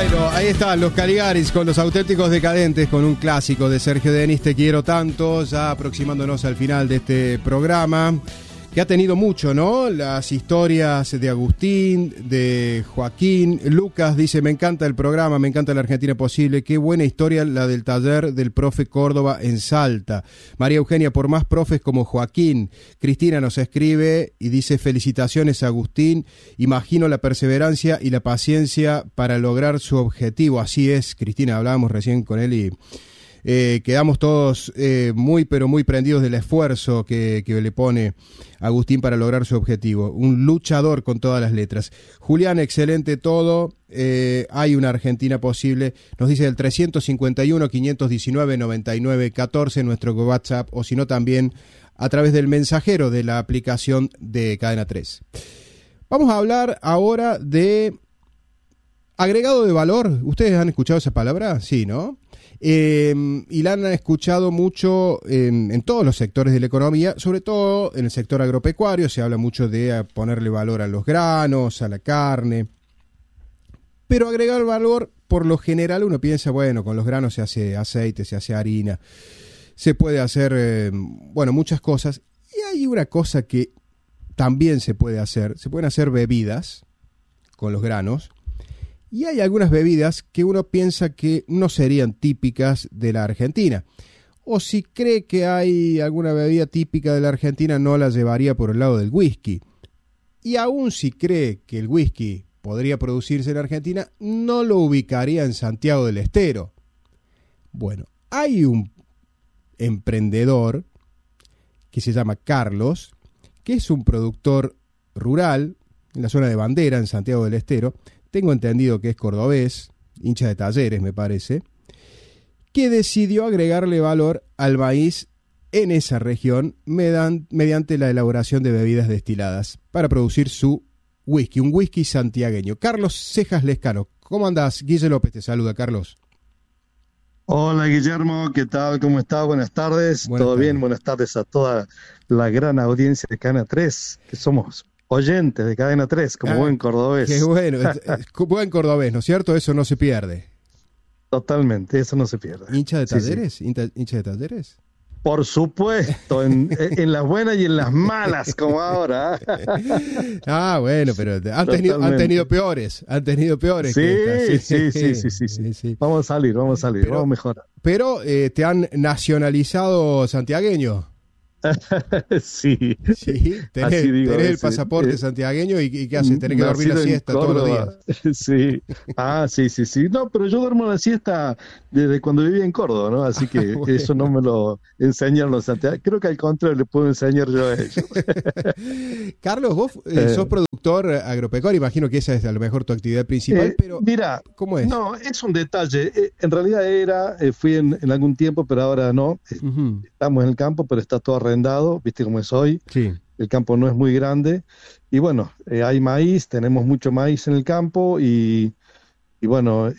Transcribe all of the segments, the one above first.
Bueno, ahí están los Caligaris con Los Auténticos Decadentes, con un clásico de Sergio Denis, Te quiero tanto, ya aproximándonos al final de este programa, que ha tenido mucho, ¿no? Las historias de Agustín, de Joaquín. Lucas dice, me encanta el programa, me encanta la Argentina Posible, qué buena historia la del taller del profe Córdoba en Salta. María Eugenia, por más profes como Joaquín. Cristina nos escribe y dice, felicitaciones Agustín, imagino la perseverancia y la paciencia para lograr su objetivo. Así es, Cristina, hablábamos recién con él y quedamos todos muy pero muy prendidos del esfuerzo que le pone Agustín para lograr su objetivo. Un luchador con todas las letras. Julián, excelente todo. Hay una Argentina Posible. Nos dice el 351-519-9914 nuestro WhatsApp, o si no también a través del mensajero de la aplicación de Cadena 3. Vamos a hablar ahora de agregado de valor. ¿Ustedes han escuchado esa palabra? Sí, ¿no? Y la han escuchado mucho en todos los sectores de la economía, sobre todo en el sector agropecuario. Se habla mucho de ponerle valor a los granos, a la carne, pero agregar valor, por lo general uno piensa, bueno, con los granos se hace aceite, se hace harina, se puede hacer, muchas cosas. Y hay una cosa que también se pueden hacer bebidas con los granos. Y hay algunas bebidas que uno piensa que no serían típicas de la Argentina. O si cree que hay alguna bebida típica de la Argentina, no la llevaría por el lado del whisky. Y aún si cree que el whisky podría producirse en Argentina, no lo ubicaría en Santiago del Estero. Bueno, hay un emprendedor que se llama Carlos, que es un productor rural en la zona de Bandera, en Santiago del Estero. Tengo entendido que es cordobés, hincha de Talleres me parece, que decidió agregarle valor al maíz en esa región mediante la elaboración de bebidas destiladas para producir su whisky, un whisky santiagueño. Carlos Cejas Lescano, ¿cómo andás? Guille López te saluda, Carlos. Hola Guillermo, ¿qué tal? ¿Cómo estás? Buenas tardes. ¿Todo bien? Buenas tardes a toda la gran audiencia de Cadena 3, que somos oyentes de Cadena 3, como buen cordobés. Qué bueno, buen cordobés, ¿no es cierto? Eso no se pierde. Totalmente, eso no se pierde. ¿Hincha de Talleres? Sí, sí. ¿Hincha de Talleres? Por supuesto, en las buenas y en las malas, como ahora. Bueno, pero han tenido peores. Sí, que estas. Sí. Vamos a salir, vamos a mejorar. Pero te han nacionalizado santiagueño. Sí. Tenés el pasaporte santiagueño y ¿qué haces? Tenés que dormir la siesta todos los días. Sí. Sí. No, pero yo duermo la siesta desde cuando vivía en Córdoba, ¿no? Así que bueno, eso no me lo enseñaron los santiagueños. Creo que al contrario le puedo enseñar yo a ellos. Carlos, vos sos productor agropecuario, imagino que esa es a lo mejor tu actividad principal, pero mira, ¿cómo es? No, es un detalle. En realidad fui en algún tiempo, pero ahora no. Uh-huh. Estamos en el campo, pero está todo arrendado, viste cómo es hoy. Sí. El campo no es muy grande. Y bueno, hay maíz, tenemos mucho maíz en el campo y bueno,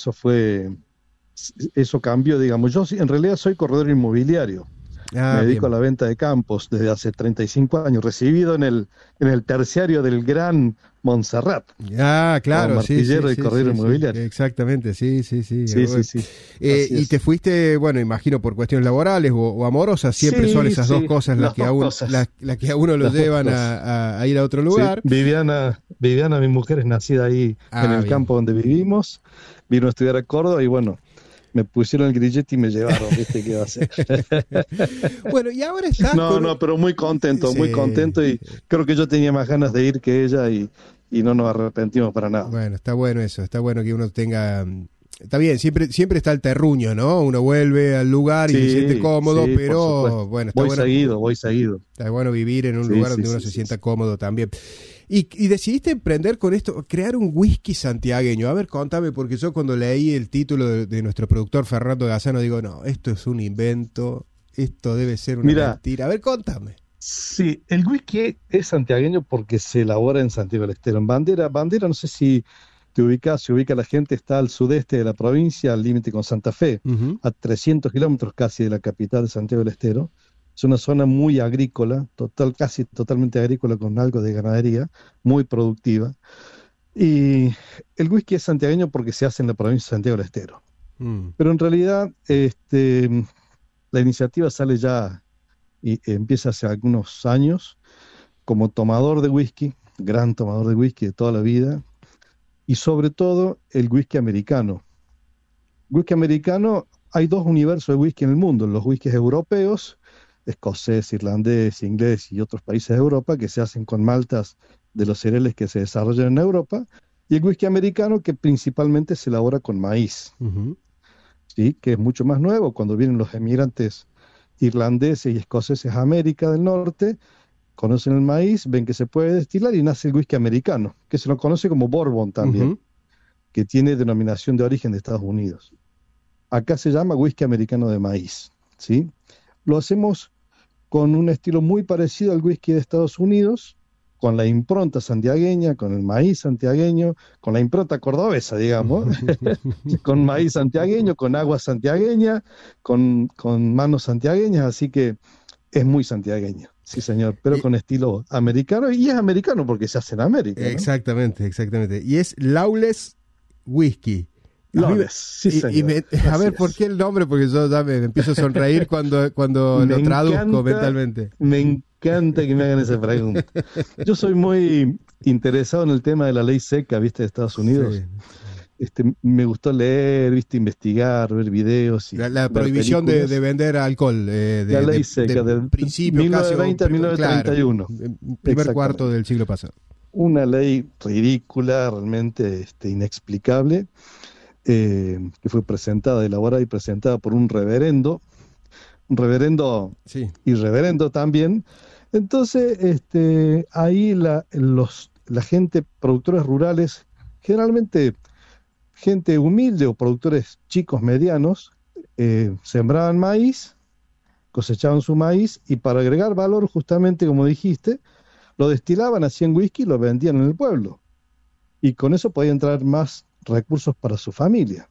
eso cambió, digamos. Yo en realidad soy corredor inmobiliario. Me dedico a la venta de campos desde hace 35 años, recibido en el terciario del Gran Montserrat. Claro, martillero y corredor inmobiliario. Exactamente, sí. Sí. Y te fuiste, bueno, imagino por cuestiones laborales o amorosas, siempre son esas dos cosas las que a uno lo llevan a ir a otro lugar. Sí. Viviana, mi mujer, es nacida ahí en el campo donde vivimos, vino a estudiar a Córdoba y bueno, me pusieron el grillete y me llevaron, ¿viste qué va a hacer? Bueno, y ahora estás... No, pero muy contento y creo que yo tenía más ganas de ir que ella y no nos arrepentimos para nada. Bueno, está bueno eso, está bueno que uno tenga... Está bien, siempre está el terruño, ¿no? Uno vuelve al lugar y se siente cómodo, pero bueno, está voy seguido. Está bueno vivir en un lugar donde uno se sienta cómodo también. Y decidiste emprender con esto, crear un whisky santiagueño. A ver, contame, porque yo cuando leí el título de nuestro productor Fernando Gazzano, digo, no, esto es un invento, esto debe ser una mentira. A ver, contame. Sí, el whisky es santiagueño porque se elabora en Santiago del Estero. En Bandera, no sé si se ubica la gente, está al sudeste de la provincia, al límite con Santa Fe, a 300 kilómetros casi de la capital de Santiago del Estero. Es una zona muy agrícola, casi totalmente agrícola con algo de ganadería, muy productiva. Y el whisky es santiagueño porque se hace en la provincia de Santiago del Estero. Pero en realidad la iniciativa sale ya y empieza hace algunos años como tomador de whisky, gran tomador de whisky de toda la vida, y sobre todo el whisky americano. Whisky americano, hay dos universos de whisky en el mundo, los whiskies europeos, escocés, irlandés, inglés y otros países de Europa que se hacen con maltas de los cereales que se desarrollan en Europa, y el whisky americano que principalmente se elabora con maíz, ¿sí? Que es mucho más nuevo. Cuando vienen los emigrantes irlandeses y escoceses a América del Norte, conocen el maíz, ven que se puede destilar y nace el whisky americano, que se lo conoce como bourbon también, que tiene denominación de origen de Estados Unidos. Acá se llama whisky americano de maíz, ¿sí? Lo hacemos con un estilo muy parecido al whisky de Estados Unidos, con la impronta santiagueña, con el maíz santiagueño, con la impronta cordobesa, digamos, con maíz santiagueño, con agua santiagueña, con manos santiagueñas, así que es muy santiagueño, sí señor, pero con estilo americano, y es americano porque se hace en América, ¿no? Exactamente, exactamente. Y es Lawless Whisky. Lawless, sí señor. A ver, ¿por qué el nombre? Porque yo ya me empiezo a sonreír cuando lo traduzco mentalmente. Me encanta que me hagan esa pregunta. Yo soy muy interesado en el tema de la ley seca, ¿viste? De Estados Unidos. Sí. Me gustó leer, ¿viste? Investigar, ver videos. Y la prohibición de vender alcohol. La ley seca, del principio 1920 a 1931. Claro, primer cuarto del siglo pasado. Una ley ridícula, realmente inexplicable, que fue presentada, elaborada y presentada por un reverendo sí, irreverendo también. Entonces, ahí la gente, productores rurales, generalmente gente humilde o productores chicos, medianos, sembraban maíz, cosechaban su maíz y para agregar valor, justamente como dijiste, lo destilaban, hacían whisky y lo vendían en el pueblo. Y con eso podían traer más recursos para su familia.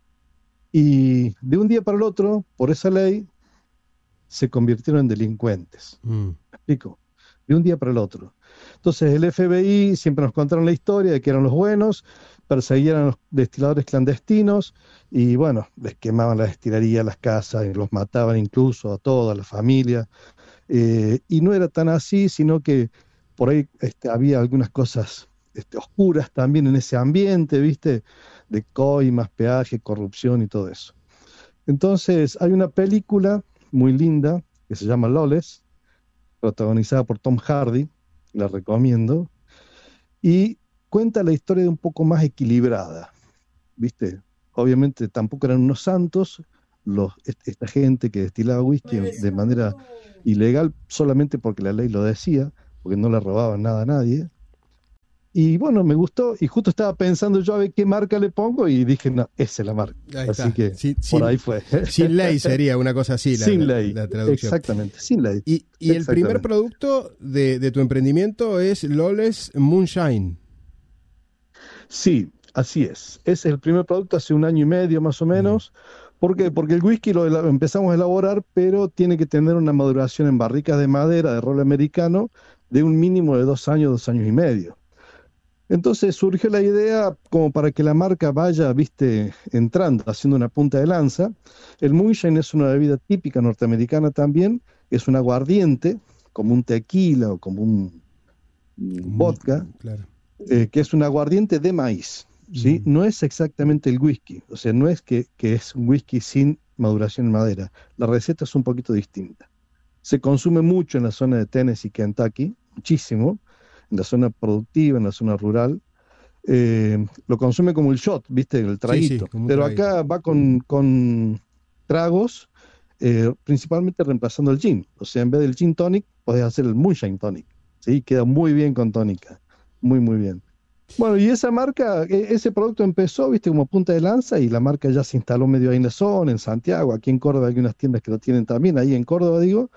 Y de un día para el otro, por esa ley, se convirtieron en delincuentes. ¿Me explico? De un día para el otro. Entonces el FBI, siempre nos contaron la historia de que eran los buenos, perseguían a los destiladores clandestinos y bueno, les quemaban la destilería, las casas, y los mataban incluso a toda la familia. Y no era tan así, sino que por ahí había algunas cosas oscuras también en ese ambiente, ¿viste? De coimas, peaje, corrupción y todo eso. Entonces hay una película muy linda que se llama Lawless, protagonizada por Tom Hardy, la recomiendo, y cuenta la historia de un poco más equilibrada, ¿viste? Obviamente tampoco eran unos santos esta gente que destilaba whisky de manera ilegal solamente porque la ley lo decía, porque no le robaban nada a nadie. Y bueno, me gustó, y justo estaba pensando yo a ver qué marca le pongo, y dije, no, esa es la marca. Así que por ahí fue. Sin ley sería una cosa así sin ley, la traducción. Exactamente, sin ley. Y el primer producto de tu emprendimiento es Lawless Moonshine. Sí, así es. Ese es el primer producto hace 1 año y medio más o menos. ¿Por qué? Porque el whisky lo empezamos a elaborar, pero tiene que tener una maduración en barricas de madera de roble americano de un mínimo de 2 años, 2 años y medio. Entonces surgió la idea como para que la marca vaya, viste, entrando, haciendo una punta de lanza. El moonshine es una bebida típica norteamericana también, es un aguardiente, como un tequila o como un vodka, claro. Que es un aguardiente de maíz, ¿sí? No es exactamente el whisky, o sea, no es que es un whisky sin maduración en madera. La receta es un poquito distinta. Se consume mucho en la zona de Tennessee y Kentucky, muchísimo, en la zona productiva, en la zona rural. Lo consume como el shot, ¿viste? El traguito. Sí, pero acá va con tragos, principalmente reemplazando el gin. O sea, en vez del gin tonic, podés hacer el moonshine tonic, ¿sí? Queda muy bien con tónica. Muy, muy bien. Bueno, y esa marca, ese producto empezó, ¿viste? Como punta de lanza, y la marca ya se instaló medio ahí en la zona, en Santiago. Aquí en Córdoba hay unas tiendas que lo tienen también, ahí en Córdoba, digo.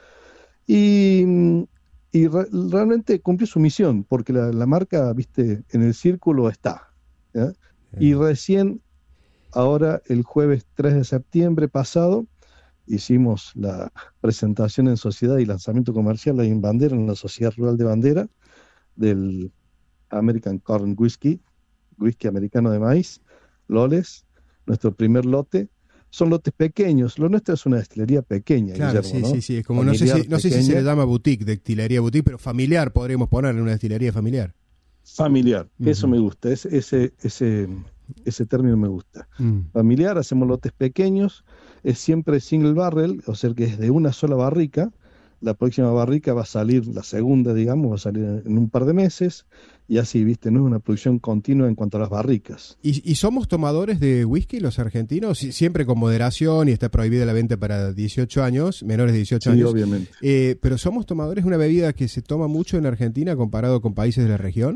Y realmente cumplió su misión, porque la marca, viste, en el círculo está, ¿ya? Y recién, ahora el jueves 3 de septiembre pasado, hicimos la presentación en sociedad y lanzamiento comercial ahí en Bandera, en la Sociedad Rural de Bandera, del American Corn Whiskey, whisky americano de maíz, Loles, nuestro primer lote. Son lotes pequeños. Lo nuestro es una destilería pequeña, claro, Guillermo, sí, ¿no? sí. Es como, no sé si se le llama boutique, destilería boutique, pero familiar podríamos ponerle, una destilería familiar. Familiar, eso me gusta, ese término me gusta. Familiar, hacemos lotes pequeños, es siempre single barrel, o sea que es de una sola barrica. La próxima barrica va a salir, la segunda, digamos, va a salir en un par de meses, y así, viste, no es una producción continua en cuanto a las barricas. ¿Y somos tomadores de whisky los argentinos? Siempre con moderación, y está prohibida la venta para 18 años, menores de 18 años. Sí, obviamente. Pero ¿somos tomadores de una bebida que se toma mucho en Argentina comparado con países de la región?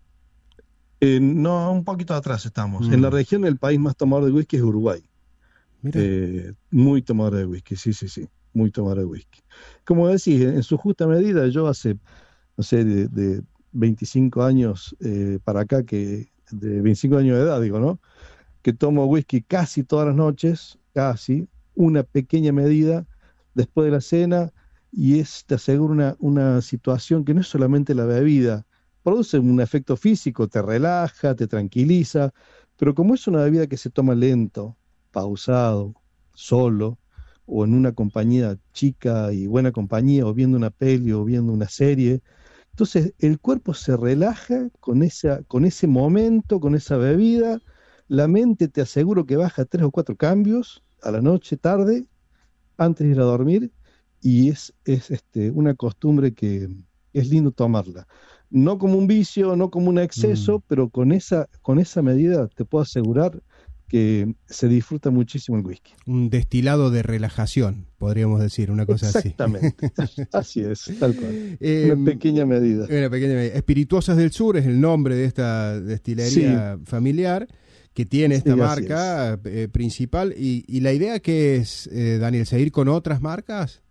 No, un poquito atrás estamos. En la región el país más tomador de whisky es Uruguay. Muy tomador de whisky, sí, muy tomador de whisky. Como decís, en su justa medida, yo hace, no sé, de 25 años para acá, de 25 años de edad, digo, ¿no? Que tomo whisky casi todas las noches, casi, una pequeña medida después de la cena, y te aseguro una situación que no es solamente la bebida, produce un efecto físico, te relaja, te tranquiliza, pero como es una bebida que se toma lento, pausado, solo, o en una compañía chica y buena compañía, o viendo una peli o viendo una serie, entonces el cuerpo se relaja con ese momento, con esa bebida, la mente te aseguro que baja 3 o 4 cambios a la noche, tarde, antes de ir a dormir, y es una costumbre que es lindo tomarla. No como un vicio, no como un exceso, pero con esa medida te puedo asegurar que se disfruta muchísimo el whisky. Un destilado de relajación, podríamos decir, una cosa Exactamente. Así es, tal cual. Una pequeña medida. Espirituosas del Sur es el nombre de esta destilería familiar que tiene esta marca principal. ¿Y la idea que es, Daniel, seguir con otras marcas?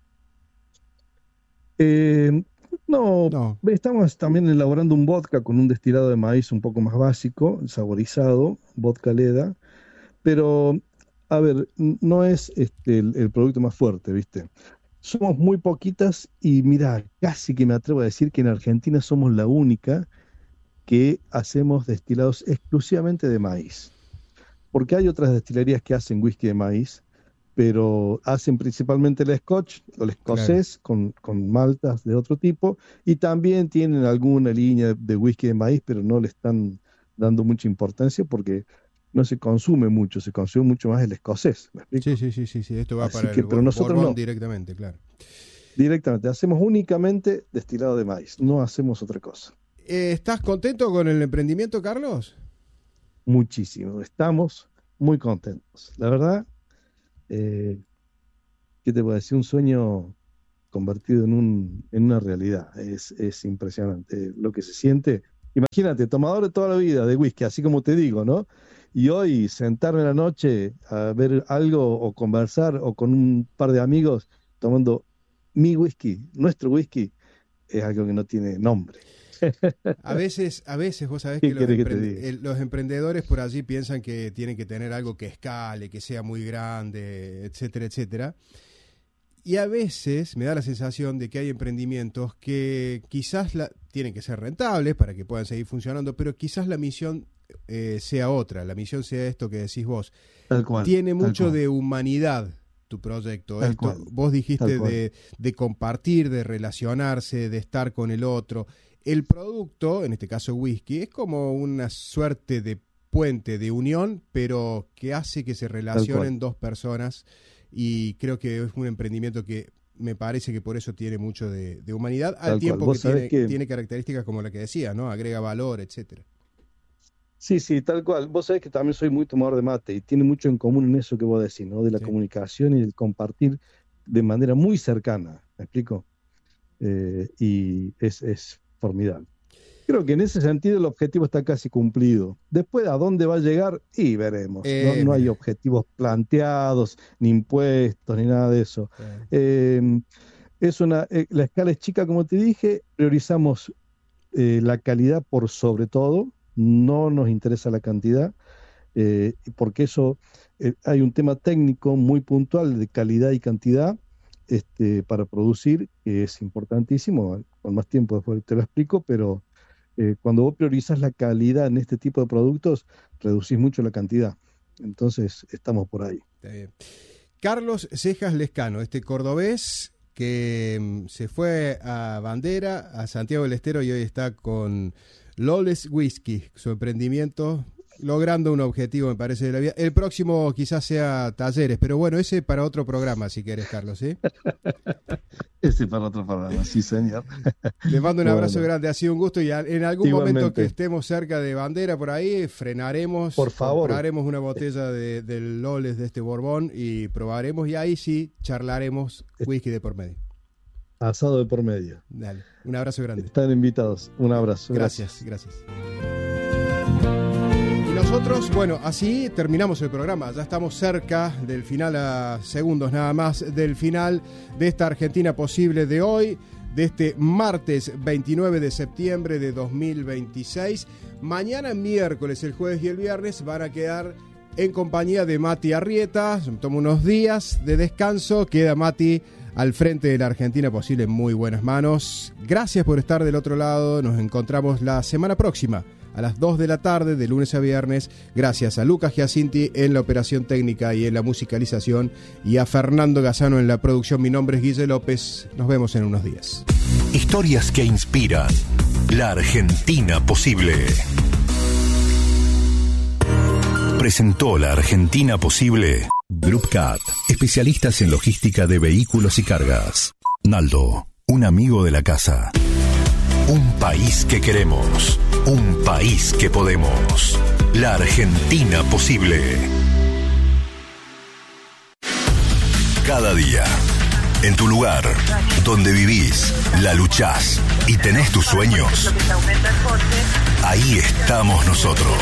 No, estamos también elaborando un vodka con un destilado de maíz un poco más básico, saborizado, vodka Leda, pero, a ver, no es el producto más fuerte, ¿viste? Somos muy poquitas y mira, casi que me atrevo a decir que en Argentina somos la única que hacemos destilados exclusivamente de maíz, porque hay otras destilerías que hacen whisky de maíz, pero hacen principalmente el scotch o el escocés, claro, con maltas de otro tipo, y también tienen alguna línea de whisky de maíz, pero no le están dando mucha importancia porque no se consume mucho, se consume mucho más el escocés. ¿Me explico? Sí, esto va Así para que, el pero nosotros Borbón no. Directamente, claro. Directamente, hacemos únicamente destilado de maíz, no hacemos otra cosa. ¿Estás contento con el emprendimiento, Carlos? Muchísimo, estamos muy contentos. La verdad, ¿qué te puedo decir? Un sueño convertido en una realidad. Es impresionante lo que se siente. Imagínate, tomador de toda la vida de whisky, así como te digo, ¿no? Y hoy sentarme en la noche a ver algo o conversar o con un par de amigos tomando mi whisky, nuestro whisky, es algo que no tiene nombre. A veces vos sabés que los emprendedores por allí piensan que tienen que tener algo que escale, que sea muy grande, etcétera, etcétera. Y a veces me da la sensación de que hay emprendimientos que quizás tienen que ser rentables para que puedan seguir funcionando, pero quizás la misión sea otra, la misión sea esto que decís vos. Tal cual, tiene mucho de humanidad tu proyecto. Vos dijiste de compartir, de relacionarse, de estar con el otro. El producto, en este caso whisky, es como una suerte de puente, de unión, pero que hace que se relacionen dos personas, y creo que es un emprendimiento que me parece que por eso tiene mucho de humanidad, al tiempo que tiene características como la que decía, ¿no? Agrega valor, etcétera. Sí, tal cual. Vos sabés que también soy muy tomador de mate y tiene mucho en común en eso que vos decís, ¿no? De la comunicación y del compartir de manera muy cercana, ¿me explico? Y es formidable. Creo que en ese sentido el objetivo está casi cumplido. Después, ¿a dónde va a llegar? Y veremos. No hay objetivos planteados, ni impuestos, ni nada de eso. La escala es chica, como te dije, priorizamos la calidad por sobre todo, no nos interesa la cantidad, porque eso, hay un tema técnico muy puntual de calidad y cantidad para producir, que es importantísimo. Con más tiempo después te lo explico, pero cuando vos priorizás la calidad en este tipo de productos, reducís mucho la cantidad. Entonces, estamos por ahí. Carlos Cejas Lescano, este cordobés que se fue a Bandera, a Santiago del Estero, y hoy está con Lawless Whisky, su emprendimiento, logrando un objetivo, me parece, de la vida. El próximo quizás sea Talleres, pero bueno, ese para otro programa, si querés, Carlos, ¿sí? Ese para otro programa, sí, señor. Le mando un abrazo grande, ha sido un gusto, y en algún Igualmente. momento que estemos cerca de Bandera, por ahí, frenaremos, por favor, compraremos una botella del Lawless, de este Borbón, y probaremos, y ahí sí charlaremos whisky de por medio. Asado de por medio. Dale, un abrazo grande. Están invitados, un abrazo. Gracias. Y nosotros, bueno, así terminamos el programa. Ya estamos cerca del final, a segundos nada más del final de esta Argentina Posible de hoy, de este martes 29 de septiembre de 2026. Mañana miércoles, el jueves y el viernes van a quedar en compañía de Mati Arrieta. Toma unos días de descanso. Queda Mati al frente de la Argentina Posible en muy buenas manos. Gracias por estar del otro lado. Nos encontramos la semana próxima a las 2 de la tarde, de lunes a viernes. Gracias a Lucas Giacinti en la operación técnica y en la musicalización, y a Fernando Gazzano en la producción. Mi nombre es Guille López. Nos vemos en unos días. Historias que inspiran. La Argentina Posible. Presentó La Argentina Posible Group Cat, especialistas en logística de vehículos y cargas. Naldo, un amigo de la casa. Un país que queremos, un país que podemos. La Argentina Posible. Cada día, en tu lugar, donde vivís, la luchás y tenés tus sueños, ahí estamos nosotros.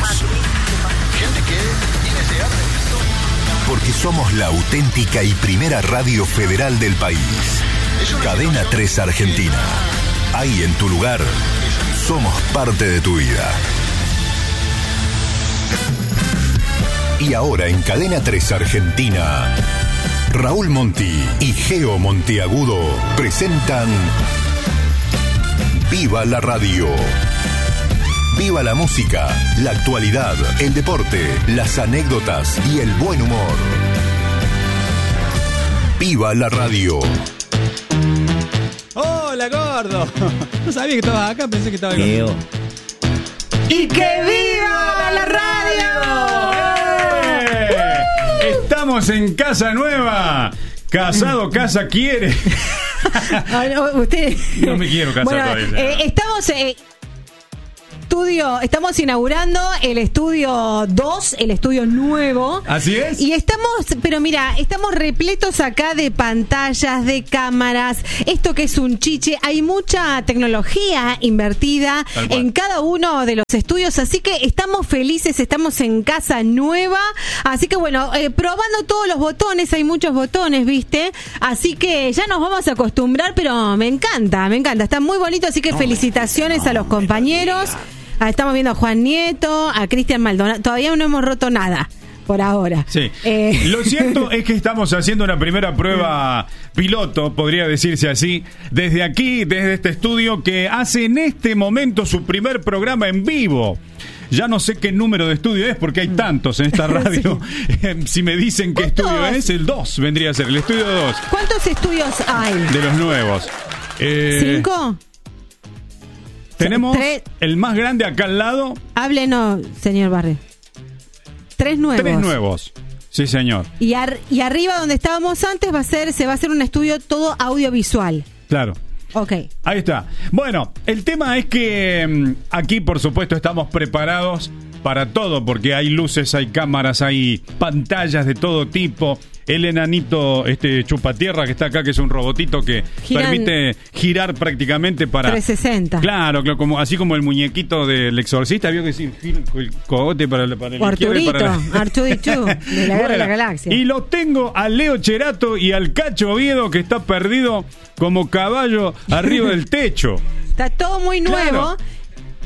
Porque somos la auténtica y primera radio federal del país. Cadena 3 Argentina. Ahí en tu lugar, somos parte de tu vida. Y ahora en Cadena 3 Argentina, Raúl Monti y Geo Monteagudo presentan Viva la Radio. Viva la música, la actualidad, el deporte, las anécdotas y el buen humor. Viva la Radio. ¡Hola, gordo! No sabía que estabas acá, pensé que estabas acá. ¡Y que viva la radio! Estamos en casa nueva. Casado, casa quiere. Usted... No me quiero casar todavía. Estamos inaugurando el estudio 2, el estudio nuevo. ¿Así es? Y estamos repletos acá de pantallas, de cámaras, esto que es un chiche. Hay mucha tecnología invertida en cada uno de los estudios, así que estamos felices, estamos en casa nueva. Así que bueno, probando todos los botones, hay muchos botones, ¿viste? Así que ya nos vamos a acostumbrar, pero me encanta, está muy bonito, así que felicitaciones a los compañeros. Estamos viendo a Juan Nieto, a Cristian Maldonado. Todavía no hemos roto nada por ahora. Sí. Lo cierto es que estamos haciendo una primera prueba piloto, podría decirse así, desde aquí, desde este estudio, que hace en este momento su primer programa en vivo. Ya no sé qué número de estudio es, porque hay tantos en esta radio. Sí. Si me dicen qué estudio es, el 2 vendría a ser, el estudio 2. ¿Cuántos estudios hay? De los nuevos. 5. Tenemos el más grande acá al lado. Háblenos, señor Barre. 3 nuevos. 3 nuevos. Sí, señor. Y arriba donde estábamos antes se va a hacer un estudio todo audiovisual. Claro. Ok. Ahí está. Bueno, el tema es que aquí, por supuesto, estamos preparados para todo, porque hay luces, hay cámaras, hay pantallas de todo tipo. El enanito chupatierra que está acá, que es un robotito que permite girar prácticamente para 360. Claro, así como el muñequito del exorcista, vio que sí, el cogote para el Arturito, Arturito de la Guerra de la Galaxia. Y lo tengo a Leo Cherato y al Cacho Oviedo, que está perdido como caballo arriba del techo. Está todo muy nuevo. Claro.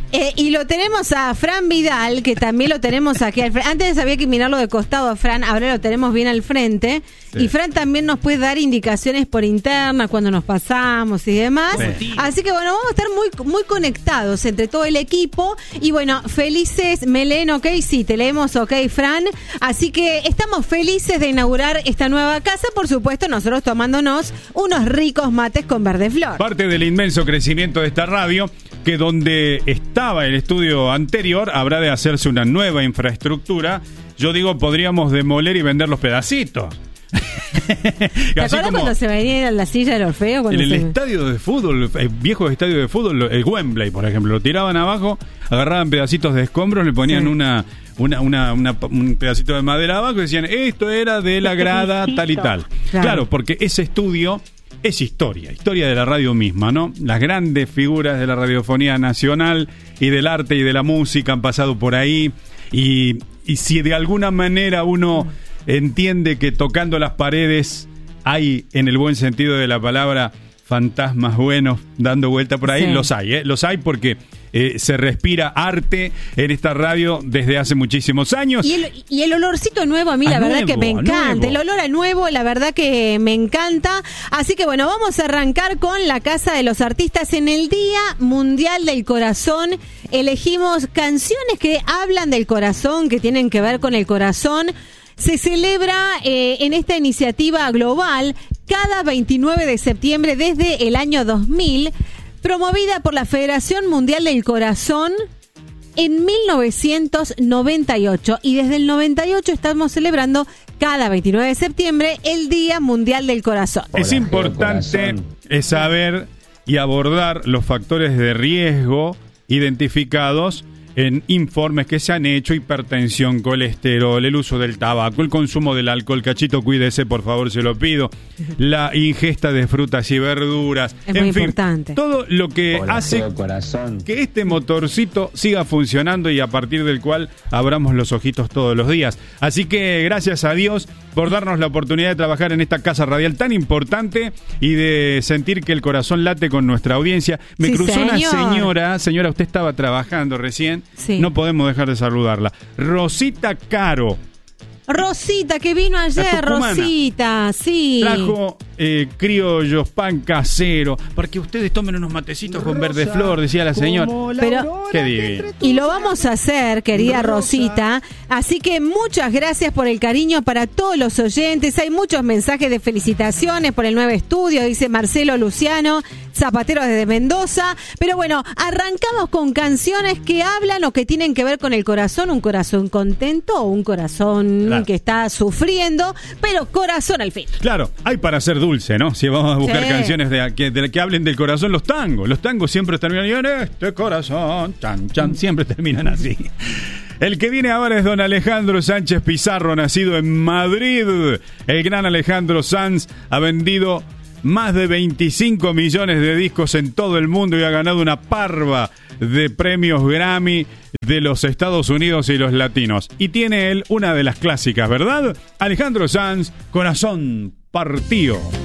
Y lo tenemos a Fran Vidal, que también lo tenemos aquí al frente. Antes había que mirarlo de costado a Fran, ahora lo tenemos bien al frente. Sí. Y Fran también nos puede dar indicaciones por interna cuando nos pasamos y demás. Sí. Así que bueno, vamos a estar muy conectados entre todo el equipo. Y bueno, felices, me leen ok, sí, te leemos ok, Fran. Así que estamos felices de inaugurar esta nueva casa. Por supuesto, nosotros tomándonos unos ricos mates con verde flor. Parte del inmenso crecimiento de esta radio, que donde estaba el estudio anterior habrá de hacerse una nueva infraestructura. Yo digo, podríamos demoler y vender los pedacitos. ¿Te acuerdas cuando se venía a la silla del Orfeo? En el estadio de fútbol, el viejo estadio de fútbol, el Wembley, por ejemplo, lo tiraban abajo, agarraban pedacitos de escombros, le ponían un pedacito de madera abajo y decían, esto era de la grada tal y tal. Claro, porque ese estudio es historia de la radio misma, ¿no? Las grandes figuras de la radiofonía nacional y del arte y de la música han pasado por ahí, y si de alguna manera uno entiende que tocando las paredes hay, en el buen sentido de la palabra, fantasmas buenos dando vuelta por ahí, sí. Los hay porque se respira arte en esta radio desde hace muchísimos años. Y el olorcito nuevo a mí, la verdad que me encanta. El olor a nuevo, la verdad que me encanta. Así que bueno, vamos a arrancar con la Casa de los Artistas. En el Día Mundial del Corazón elegimos canciones que hablan del corazón, que tienen que ver con el corazón. Se celebra en esta iniciativa global cada 29 de septiembre desde el año 2000, promovida por la Federación Mundial del Corazón en 1998. Y desde el 98 estamos celebrando cada 29 de septiembre el Día Mundial del Corazón. Es importante saber y abordar los factores de riesgo identificados en informes que se han hecho: hipertensión, colesterol, el uso del tabaco, el consumo del alcohol. Cachito, cuídese, por favor, se lo pido. La ingesta de frutas y verduras. Es muy importante. Todo lo que hace que este motorcito siga funcionando y a partir del cual abramos los ojitos todos los días. Así que gracias a Dios por darnos la oportunidad de trabajar en esta casa radial tan importante y de sentir que el corazón late con nuestra audiencia. Me cruzó una señora, usted estaba trabajando recién. Sí. No podemos dejar de saludarla. Rosita Caro. Rosita, que vino ayer, Rosita, sí. Trajo criollos, pan casero, para que ustedes tomen unos matecitos con verde flor, decía la señora. Pero, qué divino. Y lo vamos a hacer, querida Rosita. Así que muchas gracias por el cariño para todos los oyentes. Hay muchos mensajes de felicitaciones por el nuevo estudio, dice Marcelo Luciano, zapatero desde Mendoza. Pero bueno, arrancamos con canciones que hablan o que tienen que ver con el corazón. Un corazón contento o un corazón que está sufriendo, pero corazón al fin. Claro, hay para ser dulce, ¿no? Si vamos a buscar canciones de que hablen del corazón, los tangos siempre terminan y en este corazón, chan, chan, siempre terminan así. El que viene ahora es don Alejandro Sánchez Pizarro, nacido en Madrid. El gran Alejandro Sanz ha vendido más de 25 millones de discos en todo el mundo y ha ganado una parva de premios Grammy de los Estados Unidos y los latinos. Y tiene él una de las clásicas, ¿verdad? Alejandro Sanz, Corazón Partido.